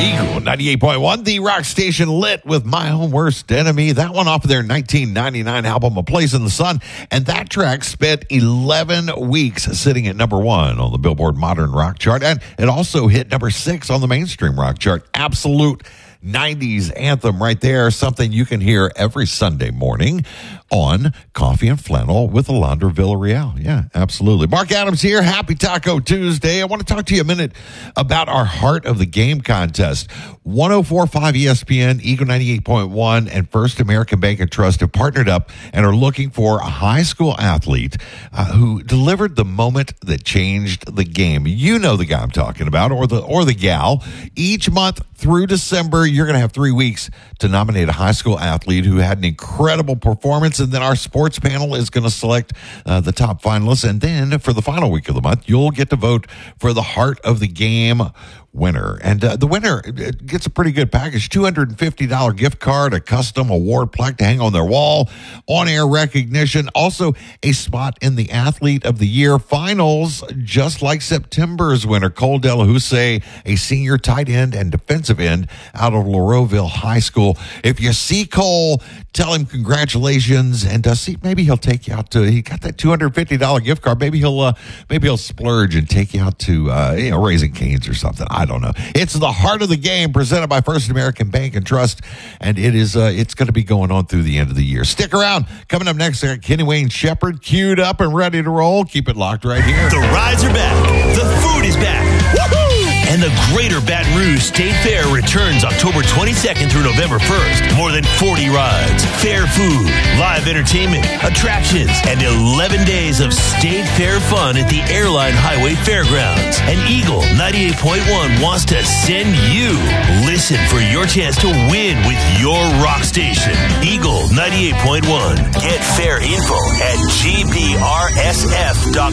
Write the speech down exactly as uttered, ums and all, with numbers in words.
Eagle ninety-eight point one, the rock station lit with My Own Worst Enemy. That one off of their nineteen ninety-nine album, A Place in the Sun. And that track spent eleven weeks sitting at number one on the Billboard Modern Rock chart. And it also hit number six on the mainstream rock chart. Absolute nineties anthem right there. Something you can hear every Sunday morning on Coffee and Flannel with Alondra Villarreal. Yeah, absolutely. Mark Adams here. Happy Taco Tuesday. I want to talk to you a minute about our Heart of the Game contest. one oh four point five E S P N, Eagle ninety-eight point one, and First American Bank and Trust have partnered up and are looking for a high school athlete uh, who delivered the moment that changed the game. You know the guy I'm talking about, or the or the gal. Each month through December, you're going to have three weeks to nominate a high school athlete who had an incredible performance, and then our sports panel is going to select uh, the top finalists. And then for the final week of the month, you'll get to vote for the Heart of the Game winner. And uh, the winner gets a pretty good package: two hundred fifty dollars gift card, a custom award plaque to hang on their wall, on-air recognition, also a spot in the Athlete of the Year finals, just like September's winner, Cole Delahousse, a senior tight end and defensive end out of Laurelville High School. If you see Cole, tell him congratulations, and uh, see, maybe he'll take you out to, he got that two hundred fifty dollars gift card. Maybe he'll, uh, maybe he'll splurge and take you out to, uh, you know, Raising Cane's or something. I don't know. It's the Heart of the Game presented by First American Bank and Trust, and it is, uh, it's going to be going on through the end of the year. Stick around. Coming up next, I got Kenny Wayne Shepherd queued up and ready to roll. Keep it locked right here. The rides are back. The food is back. Woohoo! And the Greater Baton Rouge State Fair returns October twenty-second through November first. More than forty rides, fair food, live entertainment, attractions, and eleven days of State Fair fun at the Airline Highway Fairgrounds. And Eagle ninety-eight point one wants to send you. Listen for your chance to win with your rock station. Eagle ninety-eight point one. Get fair info at G P R S F dot